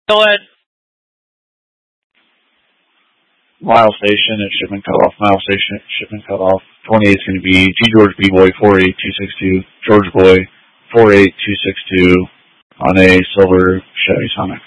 Go ahead. Mile station at shipment cutoff. Mile station at shipment cutoff. 28 is going to be G George B Boy 48262, George Boy 48262 on a silver Chevy Sonic.